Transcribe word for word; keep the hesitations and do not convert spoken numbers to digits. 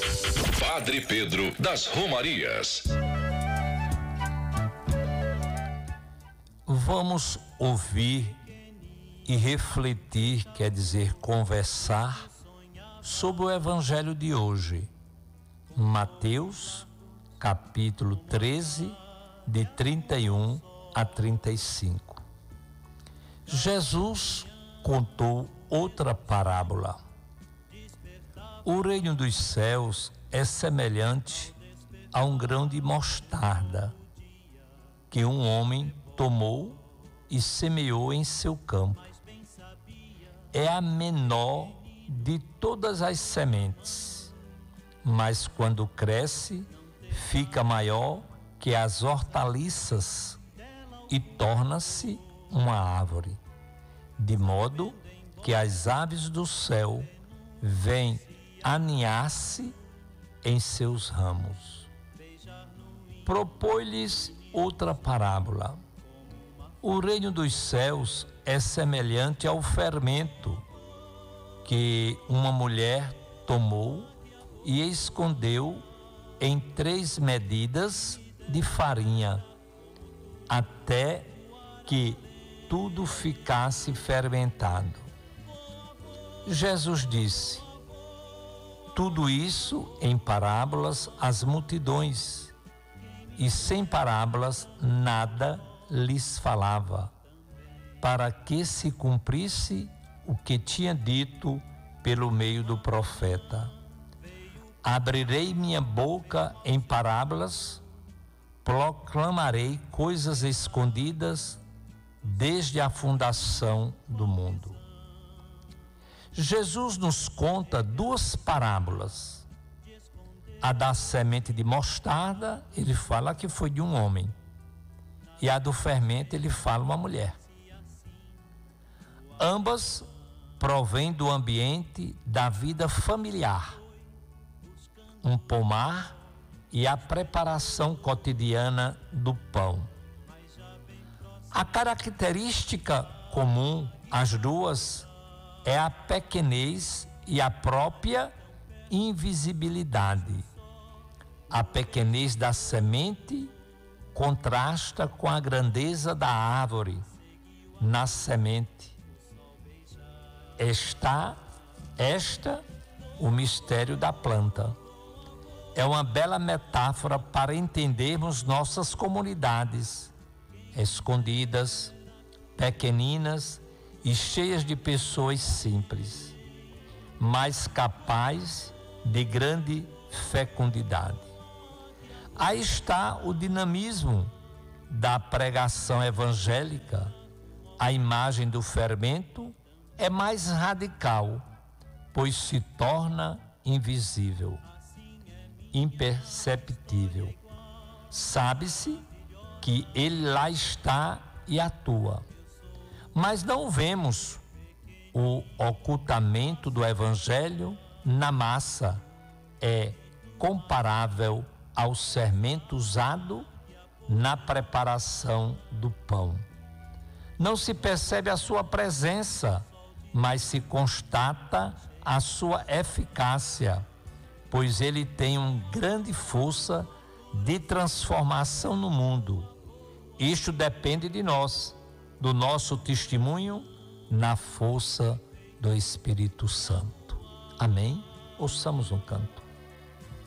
Padre Pedro das Romarias. Vamos ouvir e refletir, quer dizer, conversar sobre o Evangelho de hoje. Mateus, capítulo treze, de trinta e um a trinta e cinco. Jesus contou outra parábola. O reino dos céus é semelhante a um grão de mostarda que um homem tomou e semeou em seu campo. É a menor de todas as sementes, mas quando cresce, fica maior que as hortaliças e torna-se uma árvore, de modo que as aves do céu vêm aninhar-se em seus ramos. Propôs-lhes outra parábola. O reino dos céus é semelhante ao fermento que uma mulher tomou e escondeu em três medidas de farinha, até que tudo ficasse fermentado. Jesus disse tudo isso em parábolas às multidões, e sem parábolas nada lhes falava, para que se cumprisse o que tinha dito pelo meio do profeta: abrirei minha boca em parábolas, proclamarei coisas escondidas desde a fundação do mundo. Jesus nos conta duas parábolas. A da semente de mostarda, ele fala que foi de um homem. E a do fermento, ele fala uma mulher. Ambas provêm do ambiente da vida familiar. Um pomar e a preparação cotidiana do pão. A característica comum às duas é a pequenez e a própria invisibilidade. A pequenez da semente contrasta com a grandeza da árvore. Na semente está esta o mistério da planta. É uma bela metáfora para entendermos nossas comunidades escondidas, pequeninas e cheias de pessoas simples, mas capazes de grande fecundidade. Aí está o dinamismo da pregação evangélica. A imagem do fermento é mais radical, pois se torna invisível, imperceptível. Sabe-se que ele lá está e atua, mas não vemos o ocultamento do evangelho na massa. É comparável ao fermento usado na preparação do pão. Não se percebe a sua presença, mas se constata a sua eficácia, pois ele tem uma grande força de transformação no mundo. Isto depende de nós, do nosso testemunho na força do Espírito Santo. Amém? Ouçamos um canto.